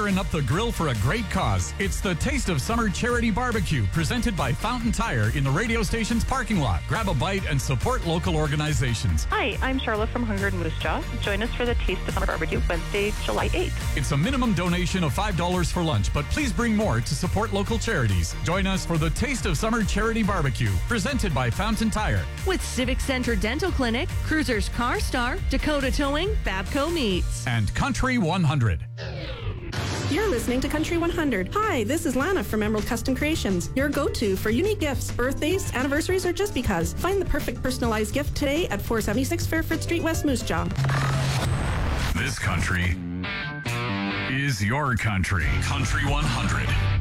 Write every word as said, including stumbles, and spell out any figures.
firing up the grill for a great cause. It's the Taste of Summer Charity Barbecue, presented by Fountain Tire in the radio station's parking lot. Grab a bite and support local organizations. Hi, I'm Charlotte from Hunger and Moose Jaw. Join us for the Taste of Summer Barbecue Wednesday, July eighth. It's a minimum donation of five dollars for lunch, but please bring more to support local charities. Join us for the Taste of Summer Charity Barbecue, presented by Fountain Tire. With Civic Center Dental Clinic, Cruisers Car Star, Dakota Towing, Babco Meats. And Country one hundred. You're listening to Country one hundred. Hi, this is Lana from Emerald Custom Creations, your go-to for unique gifts, birthdays, anniversaries, or just because. Find the perfect personalized gift today at four seventy-six Fairford Street, West Moose Jaw. This country is your country. Country one hundred.